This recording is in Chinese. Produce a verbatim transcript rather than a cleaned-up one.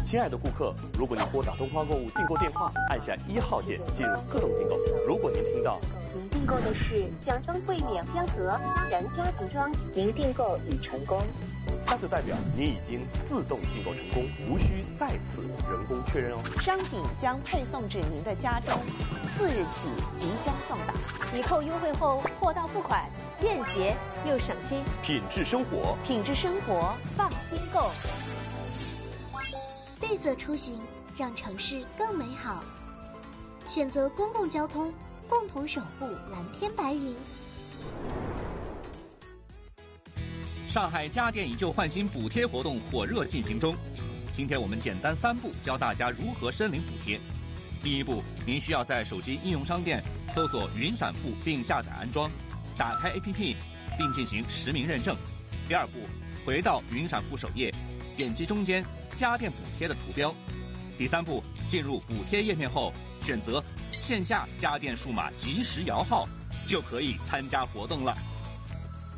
亲爱的顾客，如果您拨打东方购物订购电话，按下一号键进入自动订购。如果您听到您订购的是奖装柜免标盒他人家庭装，您订购已成功， 那就代表您已经自动订购成功，无需再次人工确认哦。 商品将配送至您的家中，四日起即将送达。抵扣优惠后，货到付款，便捷又省心。 品质生活， 品质生活，放心购。 绿色出行，让城市更美好。选择公共交通，共同守护蓝天白云。 上海家电以旧换新补贴活动火热进行中，今天我们简单三步教大家如何申领补贴。第一步，您需要在手机应用商店搜索云闪付并下载安装，打开 A P P 并进行实名认证。第二步，回到云闪付首页，点击中间家电补贴的图标。第三步，进入补贴页面后，选择线下家电数码即时摇号，就可以参加活动了。